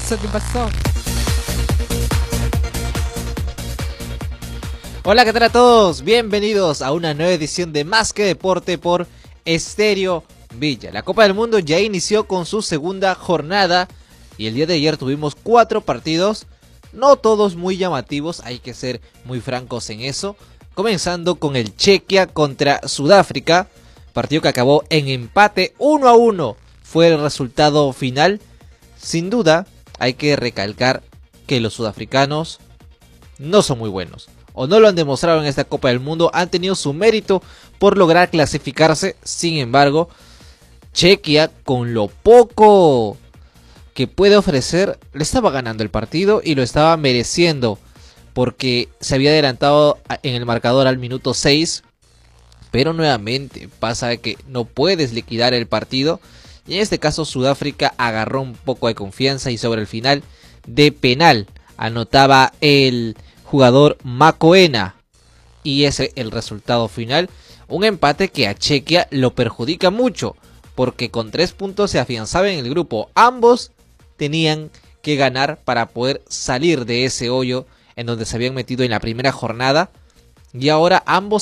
pasó? ¿Qué pasó? Hola, ¿qué tal a todos? Bienvenidos a una nueva edición de Más que Deporte por Estéreo Villa. La Copa del Mundo ya inició con su segunda jornada y el día de ayer tuvimos 4 partidos, no todos muy llamativos, hay que ser muy francos en eso. Comenzando con el Chequia contra Sudáfrica, partido que acabó en empate 1-1, fue el resultado final. Sin duda, hay que recalcar que los sudafricanos no son muy buenos, o no lo han demostrado en esta Copa del Mundo, han tenido su mérito por lograr clasificarse. Sin embargo, Chequia, con lo poco que puede ofrecer, le estaba ganando el partido y lo estaba mereciendo, porque se había adelantado en el marcador al minuto 6, pero nuevamente pasa que no puedes liquidar el partido, y en este caso Sudáfrica agarró un poco de confianza y sobre el final de penal anotaba el jugador Macoena, y ese el resultado final. Un empate que a Chequia lo perjudica mucho, porque con 3 puntos se afianzaba en el grupo. Ambos tenían que ganar para poder salir de ese hoyo en donde se habían metido en la primera jornada, y ahora ambos